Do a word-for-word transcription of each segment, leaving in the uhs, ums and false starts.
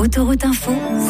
Autoroute Info.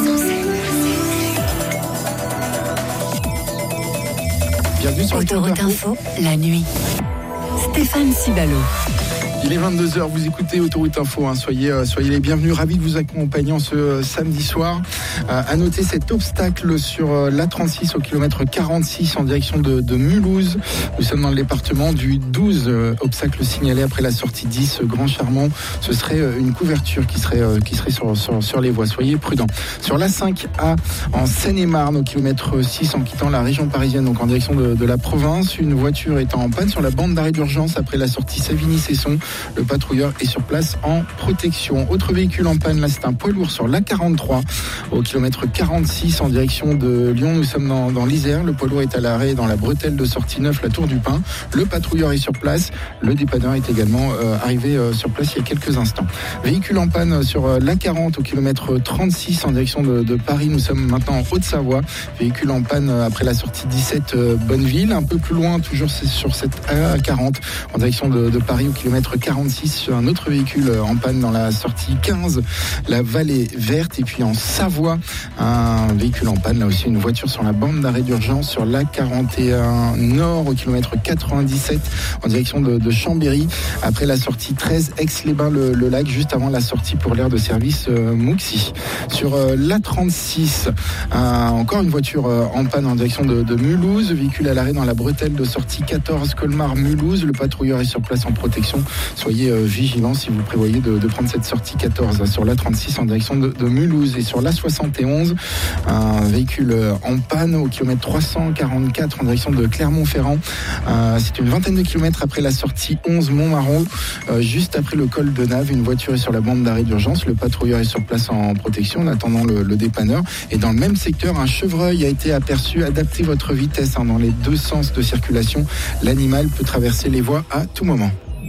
Bienvenue sur Autoroute Info, la nuit. Stéphane Cibalo. Il est vingt-deux heures, vous écoutez Autoroute Info, hein. soyez, euh, soyez les bienvenus, ravis de vous accompagner en ce euh, samedi soir. Euh, à noter cet obstacle sur euh, l'A trente-six au kilomètre quarante-six en direction de, de Mulhouse. Nous sommes dans le département du douze, euh, obstacle signalé après la sortie dix, euh, Grand Charmont. Ce serait euh, une couverture qui serait, euh, qui serait sur, sur, sur les voies, soyez prudents. Sur l'A cinq A en Seine-et-Marne au kilomètre six en quittant la région parisienne, donc en direction de, de la province, une voiture est en panne sur la bande d'arrêt d'urgence après la sortie Savigny-Cesson. Le patrouilleur est sur place en protection. Autre véhicule en panne, là c'est un poids lourd sur l'A quarante-trois au kilomètre quarante-six en direction de Lyon. Nous sommes dans, dans l'Isère. Le poids lourd est à l'arrêt dans la bretelle de sortie neuf, la Tour du Pin. Le patrouilleur est sur place. Le dépanneur est également euh, arrivé euh, sur place il y a quelques instants. Véhicule en panne sur euh, l'A quarante au kilomètre trente-six en direction de, de Paris. Nous sommes maintenant en Haute-Savoie. Véhicule en panne euh, après la sortie dix-sept euh, Bonneville. Un peu plus loin, toujours sur cette A quarante en direction de, de Paris au kilomètre quarante-six. Sur un autre véhicule en panne dans la sortie quinze, la Vallée Verte. Et puis en Savoie, un véhicule en panne, là aussi une voiture sur la bande d'arrêt d'urgence sur l'A quarante et un Nord au kilomètre quatre-vingt-dix-sept en direction de, de Chambéry. Après la sortie treize, Aix-les-Bains-le-Lac, juste avant la sortie pour l'aire de service euh, Mouxy. Sur euh, l'A trente-six, un, encore une voiture euh, en panne en direction de, de Mulhouse. Véhicule à l'arrêt dans la bretelle de sortie quatorze, Colmar-Mulhouse. Le patrouilleur est sur place en protection. Soyez euh, vigilants si vous prévoyez de, de prendre cette sortie quatorze hein, sur l'A trente-six en direction de, de Mulhouse. Et sur l'A soixante et onze, un véhicule en panne au kilomètre trois cent quarante-quatre en direction de Clermont-Ferrand. Euh, c'est une vingtaine de kilomètres après la sortie onze Montmarot, euh, juste après le col de Nave. Une voiture est sur la bande d'arrêt d'urgence. Le patrouilleur est sur place en protection en attendant le, le dépanneur. Et dans le même secteur, un chevreuil a été aperçu. Adaptez votre vitesse hein, dans les deux sens de circulation. L'animal peut traverser les voies à tout moment.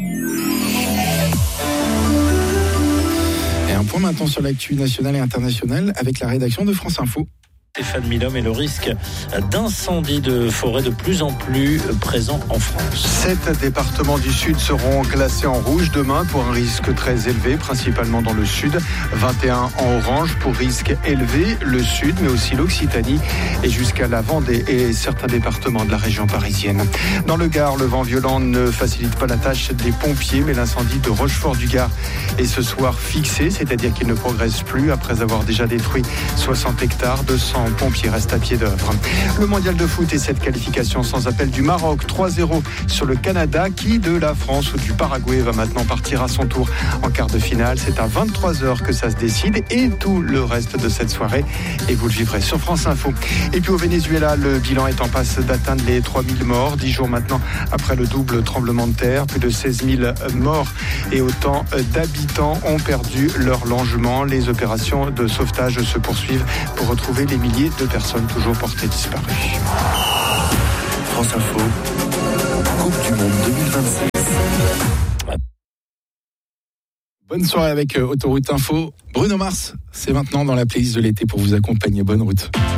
Un point maintenant sur l'actu nationale et internationale avec la rédaction de France Info. Stéphane Milhomme et le risque d'incendie de forêt de plus en plus présent en France. Sept départements du sud seront classés en rouge demain pour un risque très élevé, principalement dans le sud. vingt et un en orange pour risque élevé, le sud, mais aussi l'Occitanie et jusqu'à la Vendée et certains départements de la région parisienne. Dans le Gard, le vent violent ne facilite pas la tâche des pompiers, mais l'incendie de Rochefort-du-Gard est ce soir fixé, c'est-à-dire qu'il ne progresse plus après avoir déjà détruit soixante hectares, deux cents pompiers restent à pied d'œuvre. Le mondial de foot et cette qualification sans appel du Maroc, trois zéro sur le Canada, qui de la France ou du Paraguay va maintenant partir à son tour en quart de finale. C'est à vingt-trois heures que ça se décide et tout le reste de cette soirée. Et vous le vivrez sur France Info. Et puis au Venezuela, le bilan est en passe d'atteindre les trois mille morts, dix jours maintenant après le double tremblement de terre. Plus de seize mille morts et autant d'habitants ont perdu leur logement. Les opérations de sauvetage se poursuivent pour retrouver les milliers de personnes toujours portées disparues. France Info, Coupe du Monde deux mille vingt-six. Bonne soirée avec Autoroute Info. Bruno Mars, c'est maintenant dans la playlist de l'été pour vous accompagner. Bonne route.